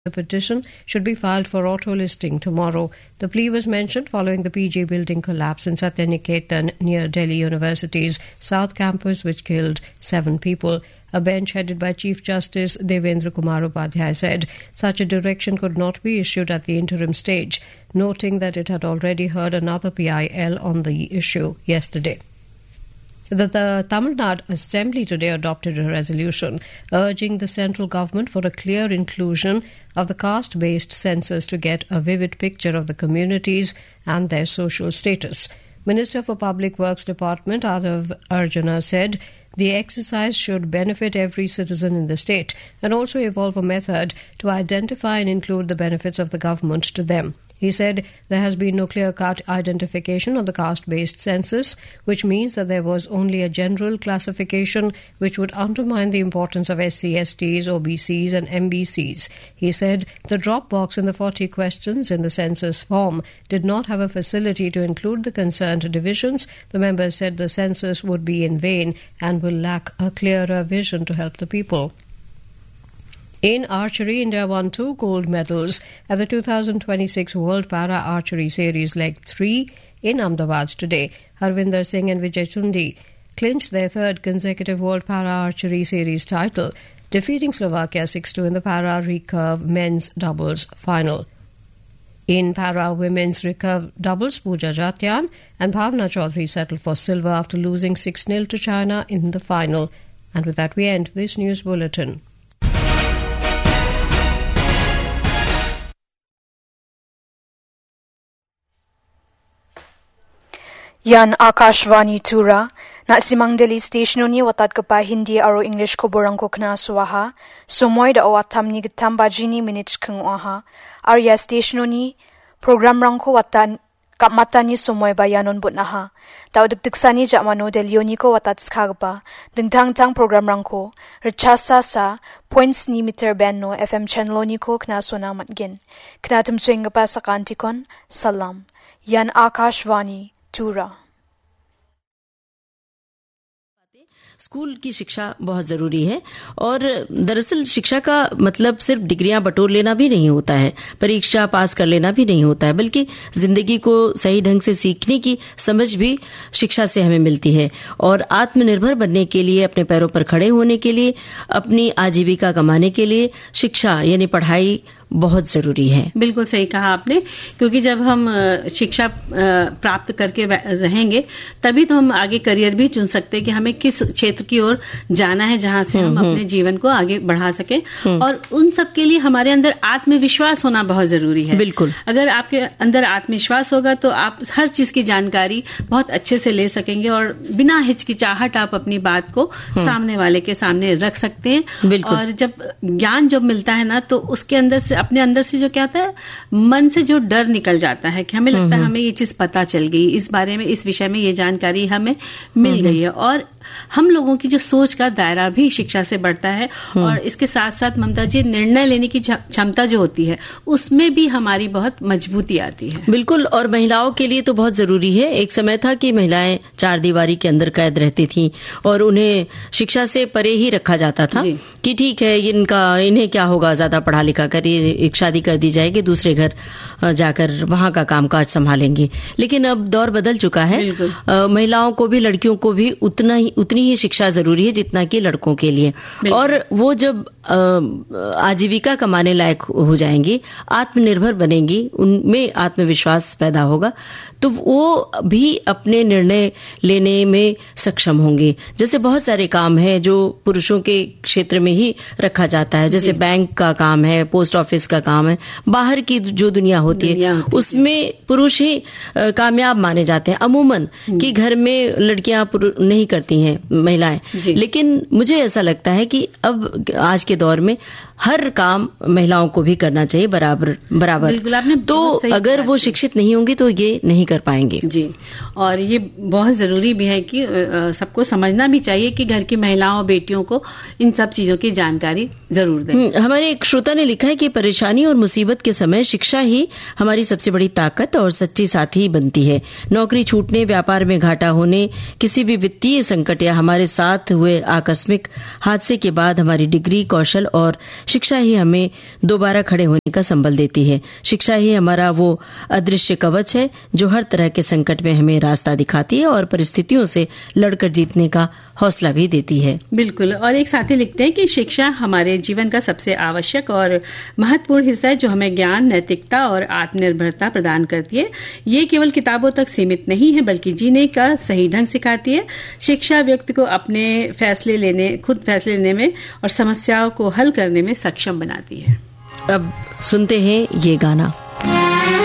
The petition should be filed for auto listing tomorrow. The plea was mentioned following the PG building collapse in Satyaniketan near Delhi University's South Campus, which killed 7 people. A bench headed by Chief Justice Devendra Kumar Upadhyay said such a direction could not be issued at the interim stage, noting that it had already heard another PIL on the issue yesterday. The Tamil Nadu Assembly today adopted a resolution urging the central government for a clear inclusion of the caste-based census to get a vivid picture of the communities and their social status. Minister for Public Works Department Adav Arjuna said the exercise should benefit every citizen in the state and also evolve a method to identify and include the benefits of the government to them. He said there has been no clear-cut identification on the caste-based census, which means that there was only a general classification which would undermine the importance of SC, STs, OBCs and MBCs. He said the drop box in the 40 questions in the census form did not have a facility to include the concerned divisions. The members said the census would be in vain and will lack a clearer vision to help the people. In archery, India won 2 gold medals at the 2026 World Para Archery Series Leg 3 in Ahmedabad today. Harvinder Singh and Vijay Sundi clinched their 3rd consecutive World Para Archery Series title, defeating Slovakia 6-2 in the Para Recurve men's doubles final. In Para women's recurve doubles, Pooja Jatian and Bhavna Chaudhary settled for silver after losing 6-0 to China in the final. And with that we end this news bulletin. Yan Akashvani Tura, na simang Delhi stationoni watat kapa Hindi aro English ko borang ko kna suaha, sumoy da awatam ni gitam bajini minutes keng oha, arya stationoni program rang ko watan kapmata ni sumoy bayanon butnaha, tau diktiksani jamano Delhioni ko watat skagba, dingtang tang program rang ko, rechasa sa points ni meter band no FM channeloni ko kna suna matgin, kna tumswing pa sa kantikon, salam, Yan Akashvani Tura. School की शिक्षा बहुत जरूरी है और दरअसल शिक्षा का मतलब सिर्फ डिग्रियां बटोर लेना भी नहीं होता है, परीक्षा पास कर लेना भी नहीं होता है, बल्कि जिंदगी को सही ढंग से सीखने की समझ भी शिक्षा से हमें मिलती है और आत्मनिर्भर बनने के लिए, अपने पैरों पर खड़े होने के लिए, अपनी आजीविका कमाने के लिए शिक्षा यानी पढ़ाई बहुत जरूरी है। बिल्कुल सही कहा आपने, क्योंकि जब हम शिक्षा प्राप्त करके रहेंगे तभी तो हम आगे करियर भी चुन सकते हैं कि हमें किस क्षेत्र की ओर जाना है जहां से हम अपने जीवन को आगे बढ़ा सके और उन सब के लिए हमारे अंदर आत्मविश्वास होना बहुत जरूरी है। बिल्कुल, अगर आपके अंदर आत्मविश्वास होगा तो आप हर चीज की जानकारी बहुत अच्छे से ले सकेंगे और बिना हिचकिचाहट आप अपनी बात को सामने वाले के सामने रख सकते हैं। और जब ज्ञान जब मिलता है ना तो उसके अंदर से, अपने अंदर से जो क्या होता है, मन से जो डर निकल जाता है कि हमें लगता है हमें ये चीज पता चल गई, इस बारे में, इस विषय में ये जानकारी हमें मिल गई है और हम लोगों की जो सोच का दायरा भी शिक्षा से बढ़ता है और इसके साथ साथ ममता जी निर्णय लेने की क्षमता जो होती है उसमें भी हमारी बहुत मजबूती आती है। बिल्कुल, और महिलाओं के लिए तो बहुत जरूरी है। एक समय था कि महिलाएं 4 दीवारी के अंदर कैद रहती थीं और उन्हें शिक्षा से परे ही रखा जाता था कि ठीक है इन्हें क्या होगा, ज्यादा पढ़ा लिखा कर एक शादी कर दी जाएगी, दूसरे घर जाकर वहां का कामकाज संभालेंगी। लेकिन अब दौर बदल चुका है, महिलाओं को भी लड़कियों को भी उतनी ही शिक्षा जरूरी है जितना कि लड़कों के लिए। और वो जब आजीविका कमाने लायक हो जाएंगी, आत्मनिर्भर बनेंगी, उनमें आत्मविश्वास पैदा होगा, तो वो भी अपने निर्णय लेने में सक्षम होंगे। जैसे बहुत सारे काम हैं जो पुरुषों के क्षेत्र में ही रखा जाता है, जैसे बैंक का काम है, पोस्ट ऑफिस का काम है, बाहर की जो दुनिया होती है उसमें पुरुष ही कामयाब माने जाते हैं अमूमन, कि घर में लड़कियां नहीं करती हैं महिलाएं। लेकिन मुझे ऐसा लगता है कि अब आज के दौर में हर काम महिलाओं को भी करना चाहिए बराबर। बिल्कुल, आपने तो अगर वो शिक्षित नहीं होंगी तो ये नहीं कर पाएंगे। जी, और ये बहुत जरूरी भी है कि सबको समझना भी चाहिए कि घर की महिलाओं बेटियों को इन सब चीजों की जानकारी जरूर दें। हमारे एक श्रोता ने लिखा है कि परेशानी और मुसीबत के समय शिक्षा ही हमारी सबसे बड़ी ताकत और सच्ची साथी बनती है। नौकरी छूटने, व्यापार में घाटा होने, किसी भी वित्तीय संकट या हमारे साथ हुए आकस्मिक हादसे के बाद हमारी डिग्री, कौशल और शिक्षा ही हमें दोबारा खड़े होने का संबल देती है। शिक्षा ही हमारा वो अदृश्य कवच है जो हर तरह के संकट में हमें रास्ता दिखाती है और परिस्थितियों से लड़कर जीतने का हौसला भी देती है। बिल्कुल। और एक साथी लिखते हैं कि शिक्षा हमारे जीवन का सबसे आवश्यक और महत्वपूर्ण हिस्सा है जो हमें ज्ञान, नैतिकता और आत्मनिर्भरता प्रदान करती है। ये केवल किताबों तक सीमित नहीं है बल्कि जीने का सही ढंग सिखाती है। शिक्षा व्यक्ति को अपने खुद फैसले लेने में और समस्याओं को हल करने में सक्षम बनाती है। अब सुनते हैं ये गाना।